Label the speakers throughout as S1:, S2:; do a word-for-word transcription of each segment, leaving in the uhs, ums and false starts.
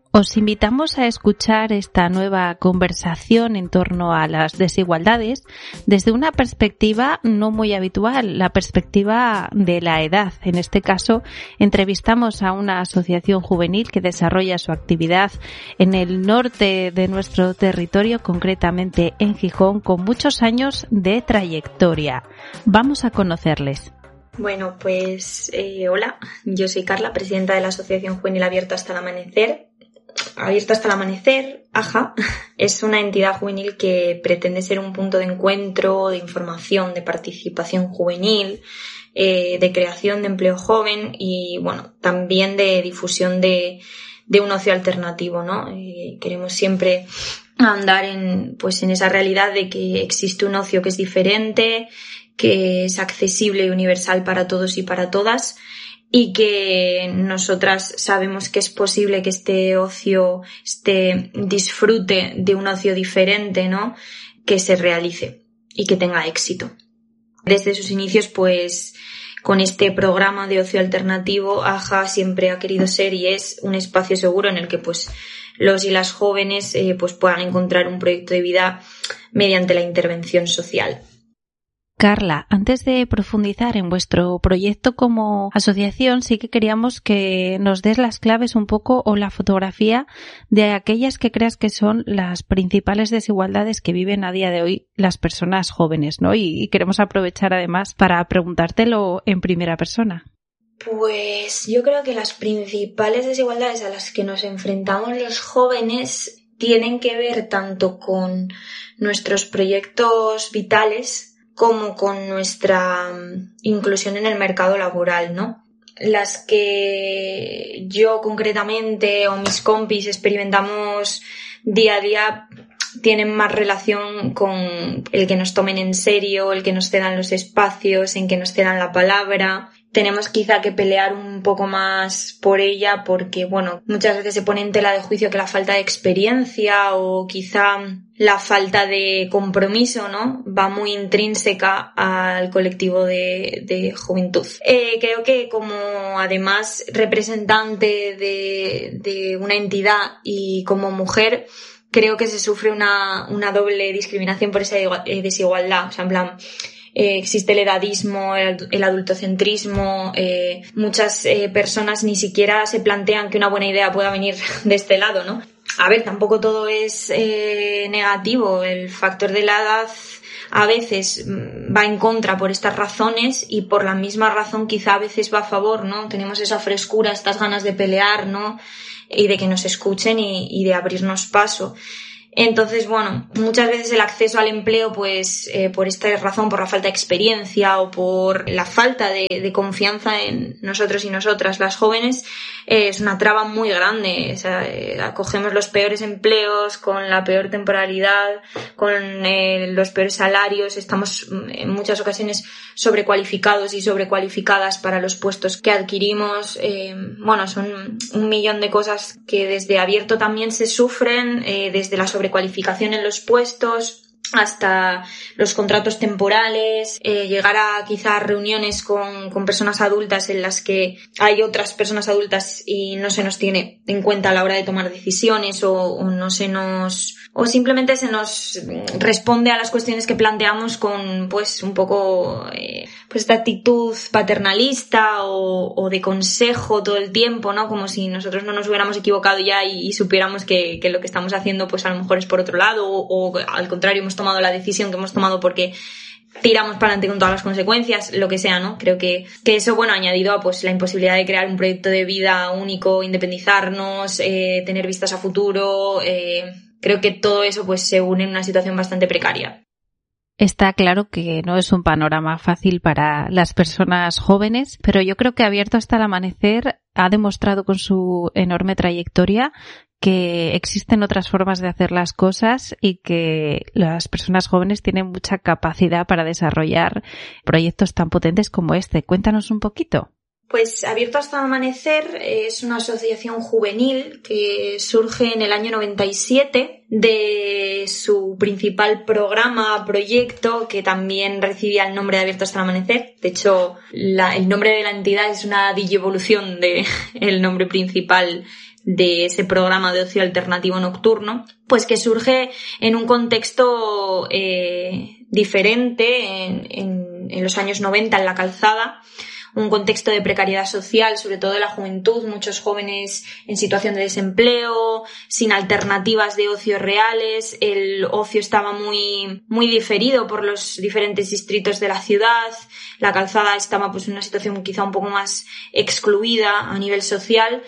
S1: Os invitamos a escuchar esta nueva conversación en torno a las desigualdades desde una perspectiva no muy habitual, la perspectiva de la edad. En este caso, entrevistamos a una asociación juvenil que desarrolla su actividad en el norte de nuestro territorio, concretamente en Gijón, con muchos años de trayectoria. Vamos a conocerles.
S2: Bueno, pues eh, hola, yo soy Carla, presidenta de la Asociación Juvenil Abierto hasta el Amanecer. Abierto hasta el Amanecer, A J A, es una entidad juvenil que pretende ser un punto de encuentro, de información, de participación juvenil, eh, de creación de empleo joven y, bueno, también de difusión de, de un ocio alternativo, ¿no? Eh, queremos siempre andar en, pues, en esa realidad de que existe un ocio que es diferente, que es accesible y universal para todos y para todas, y que nosotras sabemos que es posible que este ocio, este disfrute de un ocio diferente, ¿no?, que se realice y que tenga éxito. Desde sus inicios, pues, con este programa de ocio alternativo, A J A siempre ha querido ser y es un espacio seguro en el que, pues, los y las jóvenes eh, pues puedan encontrar un proyecto de vida mediante la intervención social.
S1: Carla, antes de profundizar en vuestro proyecto como asociación, sí que queríamos que nos des las claves un poco o la fotografía de aquellas que creas que son las principales desigualdades que viven a día de hoy las personas jóvenes, ¿no? Y, y queremos aprovechar además para preguntártelo en primera persona.
S2: Pues yo creo que las principales desigualdades a las que nos enfrentamos los jóvenes tienen que ver tanto con nuestros proyectos vitales como con nuestra inclusión en el mercado laboral, ¿no? Las que yo concretamente o mis compis experimentamos día a día tienen más relación con el que nos tomen en serio, el que nos cedan los espacios, en que nos cedan la palabra. Tenemos quizá que pelear un poco más por ella porque, bueno, muchas veces se pone en tela de juicio que la falta de experiencia o quizá la falta de compromiso, ¿no?, va muy intrínseca al colectivo de, de juventud. Eh, creo que como además representante de, de una entidad y como mujer, creo que se sufre una, una doble discriminación por esa desigualdad. O sea, en plan, Eh, existe el edadismo, el, el adultocentrismo, eh, muchas eh, personas ni siquiera se plantean que una buena idea pueda venir de este lado, ¿no? A ver, tampoco todo es eh, negativo, el factor de la edad a veces va en contra por estas razones y por la misma razón quizá a veces va a favor, ¿no? Tenemos esa frescura, estas ganas de pelear, ¿no?, y de que nos escuchen y, y de abrirnos paso. Entonces, bueno, muchas veces el acceso al empleo, pues eh, por esta razón, por la falta de experiencia o por la falta de, de confianza en nosotros y nosotras, las jóvenes, eh, es una traba muy grande. O sea, eh, acogemos los peores empleos, con la peor temporalidad, con eh, los peores salarios, estamos en muchas ocasiones sobrecualificados y sobrecualificadas para los puestos que adquirimos. Eh, bueno, son un millón de cosas que desde Abierto también se sufren, eh, desde la sobrecualificación en los puestos hasta los contratos temporales, eh, llegar a quizás reuniones con, con personas adultas en las que hay otras personas adultas y no se nos tiene en cuenta a la hora de tomar decisiones o, o no se nos o simplemente se nos responde a las cuestiones que planteamos con pues un poco eh, pues esta actitud paternalista o, o de consejo todo el tiempo, ¿no? Como si nosotros no nos hubiéramos equivocado ya y, y supiéramos que, que lo que estamos haciendo pues a lo mejor es por otro lado o, o al contrario hemos tomado la decisión que hemos tomado porque tiramos para adelante con todas las consecuencias, lo que sea, ¿no? Creo que, que eso, bueno, añadido a pues la imposibilidad de crear un proyecto de vida único, independizarnos, eh, tener vistas a futuro, eh, creo que todo eso pues se une en una situación bastante precaria.
S1: Está claro que no es un panorama fácil para las personas jóvenes, pero yo creo que Abierto hasta el Amanecer ha demostrado con su enorme trayectoria que existen otras formas de hacer las cosas y que las personas jóvenes tienen mucha capacidad para desarrollar proyectos tan potentes como este. Cuéntanos un poquito.
S2: Pues Abierto hasta el Amanecer es una asociación juvenil que surge en el año noventa y siete de su principal programa, proyecto, que también recibía el nombre de Abierto hasta el Amanecer. De hecho, la, el nombre de la entidad es una digievolución del nombre principal de ese programa de ocio alternativo nocturno, pues que surge en un contexto eh, diferente en, en, en los años noventa en la Calzada, un contexto de precariedad social, sobre todo de la juventud, muchos jóvenes en situación de desempleo, sin alternativas de ocio reales, el ocio estaba muy, muy diferido por los diferentes distritos de la ciudad, la Calzada estaba pues en una situación quizá un poco más excluida a nivel social.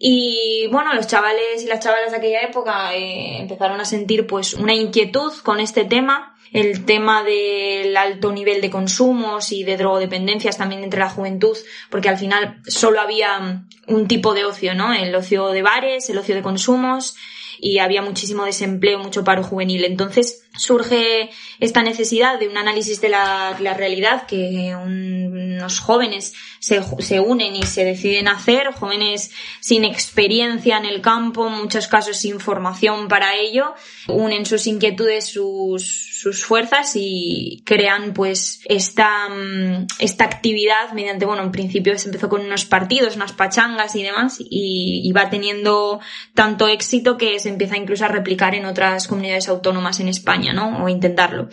S2: Y bueno, los chavales y las chavalas de aquella época eh, empezaron a sentir pues una inquietud con este tema, el tema del alto nivel de consumos y de drogodependencias también entre la juventud, porque al final solo había un tipo de ocio, ¿no? El ocio de bares, el ocio de consumos, y había muchísimo desempleo, mucho paro juvenil. Entonces surge esta necesidad de un análisis de la, la realidad que unos jóvenes se, se unen y se deciden hacer, jóvenes sin experiencia en el campo, en muchos casos sin formación para ello, unen sus inquietudes, sus, sus fuerzas y crean pues esta, esta actividad mediante, bueno, en principio se empezó con unos partidos, unas pachangas y demás, y, y va teniendo tanto éxito que se empieza incluso a replicar en otras comunidades autónomas en España, ¿no? O intentarlo.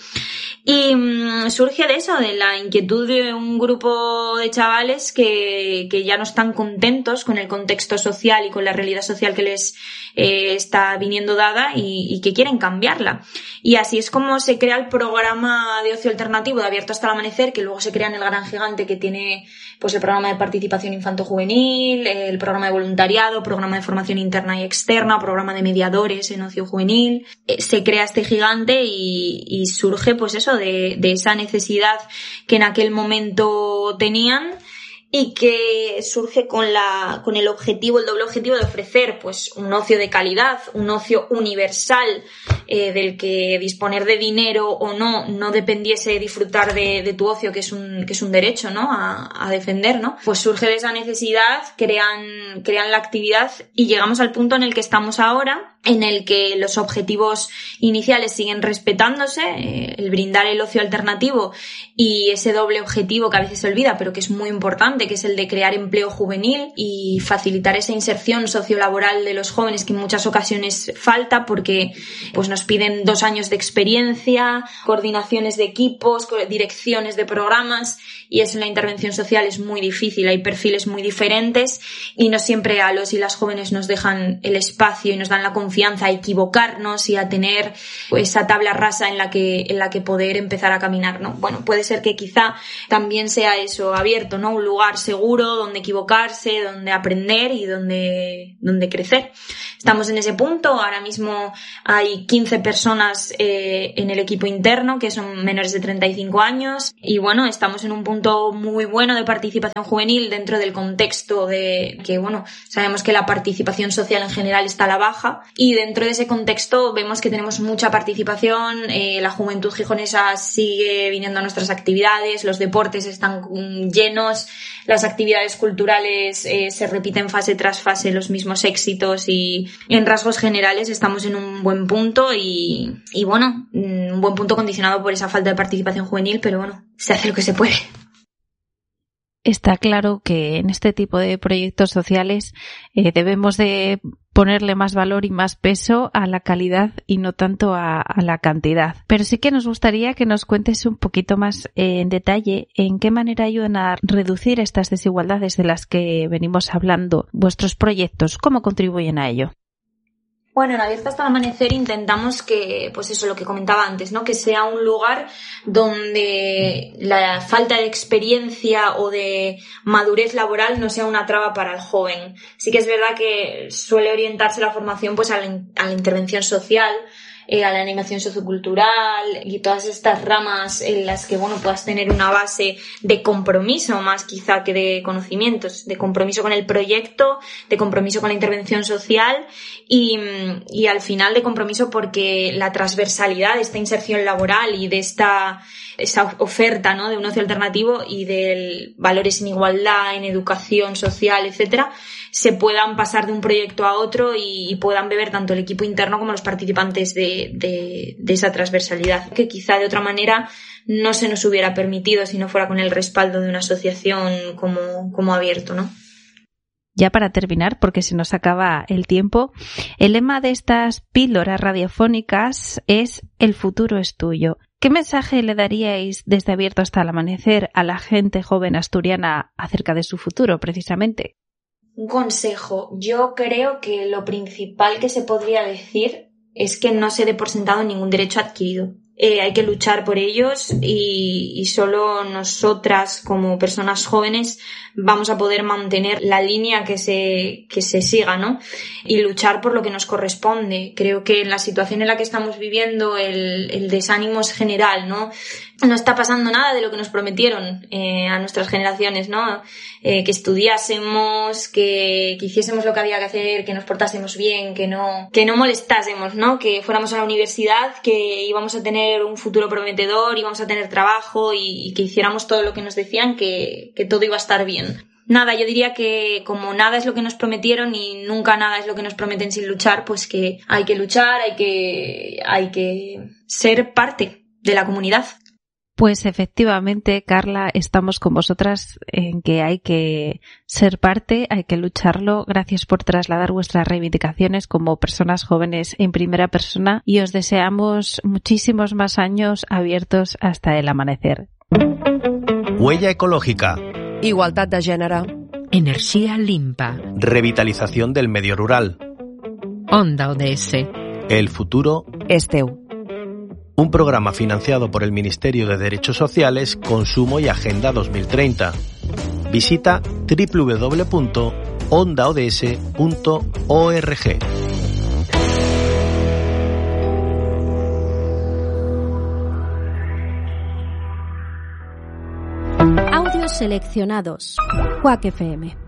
S2: Y mmm, surge de eso, de la inquietud de un grupo de chavales que, que ya no están contentos con el contexto social y con la realidad social que les eh, está viniendo dada y, y que quieren cambiarla. Y así es como se crea el programa de ocio alternativo de Abierto hasta el Amanecer, que luego se crea en el Gran Gigante, que tiene pues el programa de participación infanto-juvenil, el programa de voluntariado, programa de formación interna y externa, programa de mediadores en ocio juvenil. Eh, se crea este gigante y, y surge pues eso de, de esa necesidad que en aquel momento tenían y que surge con la con el objetivo, el doble objetivo de ofrecer pues un ocio de calidad, un ocio universal eh, del que disponer de dinero o no no dependiese de disfrutar de, de tu ocio, que es un que es un derecho, ¿no? A, a defender, ¿no? Pues surge de esa necesidad, crean crean la actividad y llegamos al punto en el que estamos ahora, en el que los objetivos iniciales siguen respetándose, eh, el brindar el ocio alternativo y ese doble objetivo que a veces se olvida, pero que es muy importante, que es el de crear empleo juvenil y facilitar esa inserción sociolaboral de los jóvenes que en muchas ocasiones falta porque pues nos piden dos años de experiencia, coordinaciones de equipos, direcciones de programas, y eso en la intervención social es muy difícil, hay perfiles muy diferentes y no siempre a los y las jóvenes nos dejan el espacio y nos dan la confianza a equivocarnos y a tener pues, esa tabla rasa en la que en la que poder empezar a caminar, ¿no? Bueno, puede ser que quizá también sea eso, abierto, ¿no? Un lugar seguro donde equivocarse, donde aprender y donde, donde crecer. Estamos en ese punto, ahora mismo hay quince personas eh, en el equipo interno que son menores de treinta y cinco años y bueno, estamos en un punto muy bueno de participación juvenil dentro del contexto de que, bueno, sabemos que la participación social en general está a la baja y dentro de ese contexto vemos que tenemos mucha participación, eh, la juventud gijonesa sigue viniendo a nuestras actividades, los deportes están llenos, las actividades culturales eh, se repiten fase tras fase los mismos éxitos y en rasgos generales estamos en un buen punto y, y bueno, un buen punto condicionado por esa falta de participación juvenil, pero bueno, se hace lo que se puede.
S1: Está claro que en este tipo de proyectos sociales eh, debemos de ponerle más valor y más peso a la calidad y no tanto a, a la cantidad. Pero sí que nos gustaría que nos cuentes un poquito más eh, en detalle en qué manera ayudan a reducir estas desigualdades de las que venimos hablando vuestros proyectos, cómo contribuyen a ello.
S2: Bueno, en Abierto hasta el Amanecer intentamos que, pues eso, lo que comentaba antes, ¿no? Que sea un lugar donde la falta de experiencia o de madurez laboral no sea una traba para el joven. Sí que es verdad que suele orientarse la formación pues a la, a la intervención social, eh, a la animación sociocultural y todas estas ramas en las que, bueno, puedas tener una base de compromiso más quizá que de conocimientos, de compromiso con el proyecto, de compromiso con la intervención social y, y al final de compromiso porque la transversalidad de esta inserción laboral y de esta, esta oferta, ¿no?, de un ocio alternativo y de valores en igualdad, en educación social, etcétera, se puedan pasar de un proyecto a otro y, y puedan beber tanto el equipo interno como los participantes de, de, de esa transversalidad, que quizá de otra manera no se nos hubiera permitido si no fuera con el respaldo de una asociación como, como Abierto, ¿no?
S1: Ya para terminar, porque se nos acaba el tiempo, el lema de estas píldoras radiofónicas es "El futuro es tuyo". ¿Qué mensaje le daríais desde Abierto hasta el amanecer a la gente joven asturiana acerca de su futuro, precisamente?
S2: Un consejo. Yo creo que lo principal que se podría decir es que no se dé por sentado ningún derecho adquirido. Eh, hay que luchar por ellos y, y solo nosotras como personas jóvenes vamos a poder mantener la línea que se, que se siga, ¿no? Y luchar por lo que nos corresponde. Creo que en la situación en la que estamos viviendo el, el desánimo es general, ¿no? No está pasando nada de lo que nos prometieron eh, a nuestras generaciones, ¿no? Eh, que estudiásemos, que, que hiciésemos lo que había que hacer, que nos portásemos bien, que no, que no molestásemos, ¿no? Que fuéramos a la universidad, que íbamos a tener un futuro prometedor, íbamos a tener trabajo y, y que hiciéramos todo lo que nos decían, que, que todo iba a estar bien. Nada, yo diría que como nada es lo que nos prometieron y nunca nada es lo que nos prometen sin luchar, pues que hay que luchar, hay que, hay que ser parte de la comunidad.
S1: Pues efectivamente, Carla, estamos con vosotras en que hay que ser parte, hay que lucharlo. Gracias por trasladar vuestras reivindicaciones como personas jóvenes en primera persona y os deseamos muchísimos más años abiertos hasta el amanecer.
S3: Huella ecológica.
S4: Igualdad de género.
S5: Energía limpa.
S3: Revitalización del medio rural.
S5: Onda O D S.
S3: El futuro
S4: és teu.
S3: Un programa financiado por el Ministerio de Derechos Sociales, Consumo y Agenda dos mil treinta. Visita doble u doble u doble u punto onda o d s punto org.
S6: Audios seleccionados. Quack F M.